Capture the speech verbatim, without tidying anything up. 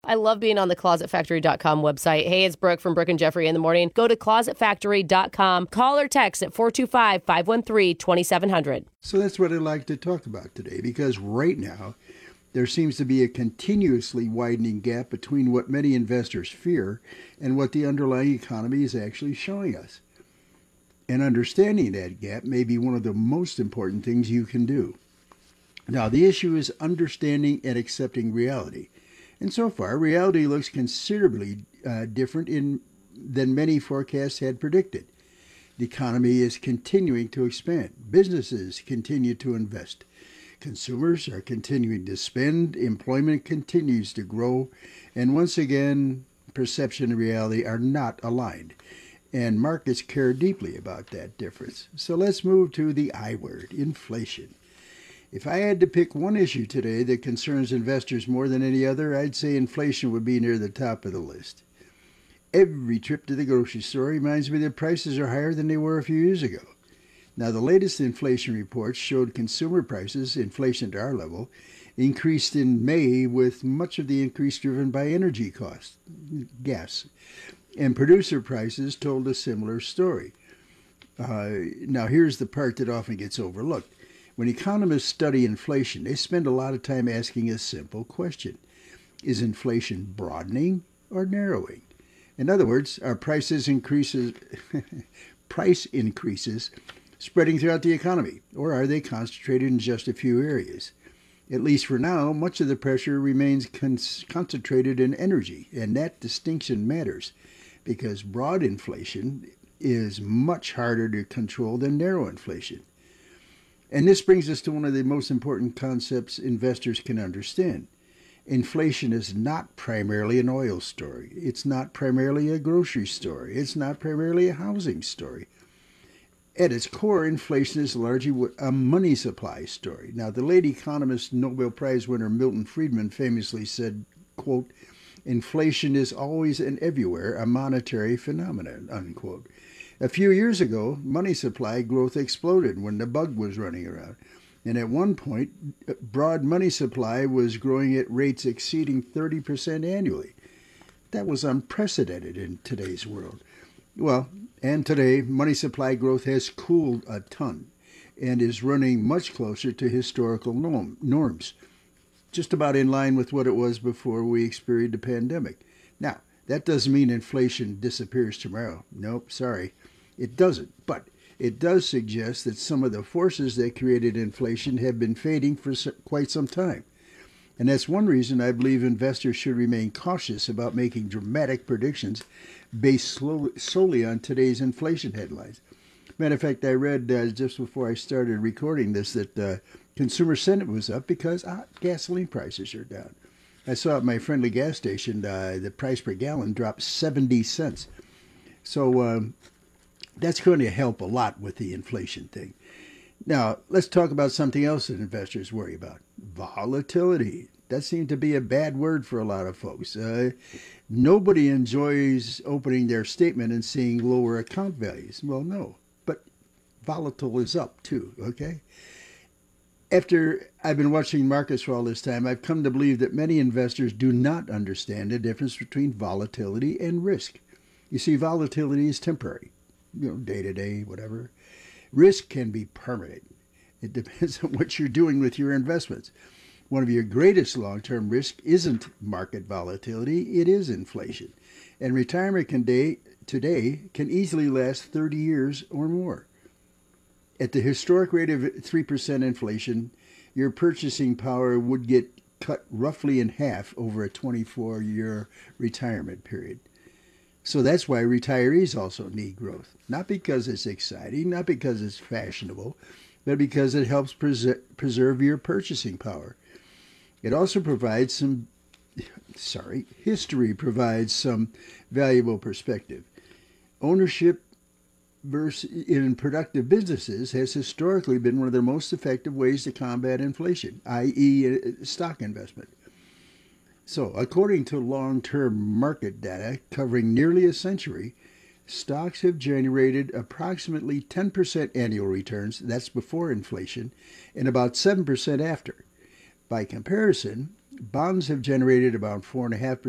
I love being on the closet factory dot com website. Hey, it's Brooke from Brooke and Jeffrey in the morning. Go to closet factory dot com. Call or text at four two five, five one three, two seven zero zero. So that's what I'd like to talk about today, because right now there seems to be a continuously widening gap between what many investors fear and what the underlying economy is actually showing us. And understanding that gap may be one of the most important things you can do. Now, the issue is understanding and accepting reality. And so far, reality looks considerably uh, different in, than many forecasts had predicted. The economy is continuing to expand. Businesses continue to invest. Consumers are continuing to spend. Employment continues to grow. And once again, perception and reality are not aligned. And markets care deeply about that difference. So let's move to the I word, inflation. If I had to pick one issue today that concerns investors more than any other, I'd say inflation would be near the top of the list. Every trip to the grocery store reminds me that prices are higher than they were a few years ago. Now, the latest inflation reports showed consumer prices, inflation to our level, increased in May, with much of the increase driven by energy costs, gas. And producer prices told a similar story. Uh, now, here's the part that often gets overlooked. When economists study inflation, they spend a lot of time asking a simple question. Is inflation broadening or narrowing? In other words, are prices increases, price increases spreading throughout the economy, or are they concentrated in just a few areas? At least for now, much of the pressure remains con- concentrated in energy, and that distinction matters because broad inflation is much harder to control than narrow inflation. And this brings us to one of the most important concepts investors can understand. Inflation is not primarily an oil story. It's not primarily a grocery story. It's not primarily a housing story. At its core, inflation is largely a money supply story. Now, the late economist, Nobel Prize winner Milton Friedman famously said, quote, inflation is always and everywhere a monetary phenomenon, unquote. A few years ago, money supply growth exploded when the bug was running around. And at one point, broad money supply was growing at rates exceeding thirty percent annually. That was unprecedented in today's world. Well, and today, money supply growth has cooled a ton and is running much closer to historical norm, norms, just about in line with what it was before we experienced the pandemic. Now, that doesn't mean inflation disappears tomorrow. Nope, sorry, it doesn't. But it does suggest that some of the forces that created inflation have been fading for quite some time. And that's one reason I believe investors should remain cautious about making dramatic predictions based slowly, solely on today's inflation headlines. Matter of fact, I read uh, just before I started recording this that uh, consumer sentiment was up because uh, gasoline prices are down. I saw at my friendly gas station uh, the price per gallon dropped seventy cents. So um, that's going to help a lot with the inflation thing. Now, let's talk about something else that investors worry about. Volatility. That seemed to be a bad word for a lot of folks. Uh, nobody enjoys opening their statement and seeing lower account values. Well, no, but volatile is up too, okay? After I've been watching markets for all this time, I've come to believe that many investors do not understand the difference between volatility and risk. You see, volatility is temporary, you know, day to day, whatever. Risk can be permanent. It depends on what you're doing with your investments. One of your greatest long-term risks isn't market volatility, it is inflation. And retirement can day, today can easily last thirty years or more. At the historic rate of three percent inflation, your purchasing power would get cut roughly in half over a twenty-four year retirement period. So that's why retirees also need growth. Not because it's exciting, not because it's fashionable, but because it helps preser- preserve your purchasing power. It also provides some, sorry, history provides some valuable perspective. Ownership versus in productive businesses has historically been one of the most effective ways to combat inflation, that is stock investment. So, according to long-term market data covering nearly a century, stocks have generated approximately ten percent annual returns, that's before inflation, and about seven percent after. By comparison, bonds have generated about four point five percent